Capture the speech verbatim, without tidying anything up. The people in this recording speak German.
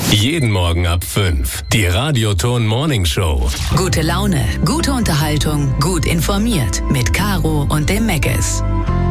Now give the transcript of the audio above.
Jeden Morgen ab fünf. Die Radioton Morning Show. Gute Laune, gute Unterhaltung, gut informiert. Mit Caro und dem Meckes.